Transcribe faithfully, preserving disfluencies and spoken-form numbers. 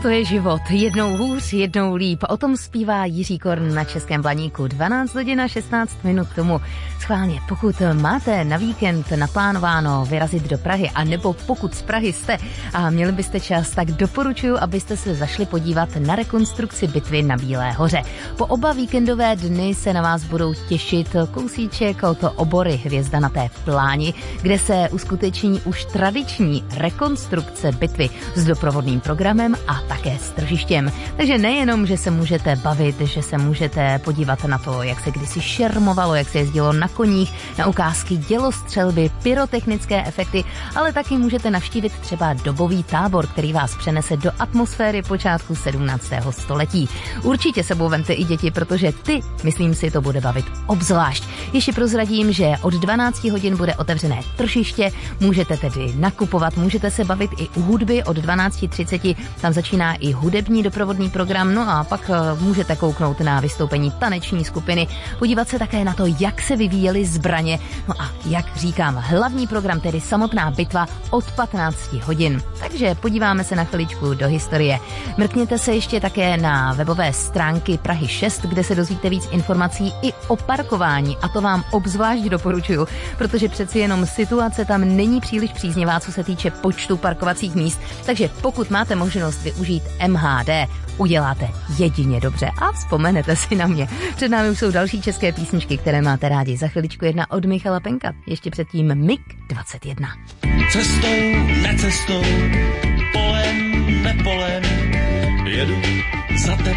to je život. Jednou hůř, jednou líp. O tom zpívá Jiří Korn na Českém Blaníku. dvanáct hodin a šestnáct minut tomu. Schválně, pokud máte na víkend naplánováno vyrazit do Prahy, a nebo pokud z Prahy jste a měli byste čas, tak doporučuji, abyste se zašli podívat na rekonstrukci bitvy na Bílé hoře. Po oba víkendové dny se na vás budou těšit kousíček od Obory Hvězda na té pláni, kde se uskuteční už tradiční rekonstrukce bitvy s doprovodným programem a také s tržištěm. Takže nejenom, že se můžete bavit, že se můžete podívat na to, jak se kdysi šermovalo, jak se jezdilo na koních, na ukázky dělostřelby, pyrotechnické efekty, ale taky můžete navštívit třeba dobový tábor, který vás přenese do atmosféry počátku sedmnáctého století. Určitě sebou vemte i děti, protože ty, myslím si, to bude bavit obzvlášť. Ještě prozradím, že od dvanácti hodin bude otevřené tržiště, můžete tedy nakupovat, můžete se bavit i u hudby od dvanácti třiceti, tam začíná i hudební doprovodný program, no a pak můžete kouknout na vystoupení taneční skupiny, podívat se také na to, jak se vyvíjely zbraně, no a jak říkám, hlavní program, tedy samotná bitva od patnácti hodin. Takže podíváme se na chviličku do historie. Mrkněte se ještě také na webové stránky Prahy šest, kde se dozvíte víc informací i o parkování, a to vám obzvlášť doporučuju, protože přeci jenom situace tam není příliš příznivá, co se týče počtu parkovacích míst, takže pokud máte možnost využít M H D, uděláte jedině dobře a vzpomenete si na mě. Před námi už jsou další české písničky, které máte rádi. Za chviličku jedna od Michala Penka, ještě předtím Mig dvacet jedna. Cestou, necestou, polem, nepolem, jedu za tebou.